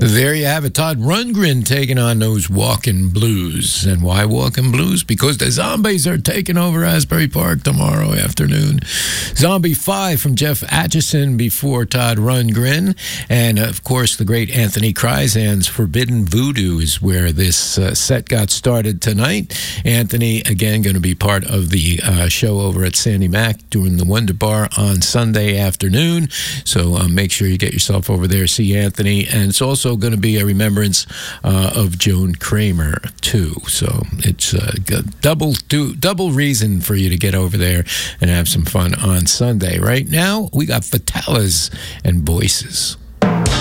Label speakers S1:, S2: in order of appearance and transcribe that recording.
S1: There you have it. Todd Rundgren taking on those Walking Blues. And why Walking Blues? Because the Zombies are taking over Asbury Park tomorrow afternoon. Zombie 5 from Jeff Atchison before Todd Rundgren. And, of course, the great Anthony Kryzan's Forbidden Voodoo is where this set got started tonight. Anthony, again, going to be part of the show over at Sandy Mac during the Wonder Bar on Sunday afternoon. So make sure you get yourself over there, see Anthony. And it's also going to be a remembrance of Joan Kramer, too. So it's a double reason for you to get over there and have some fun on Sunday. Right now, we got Fatalas and Voices.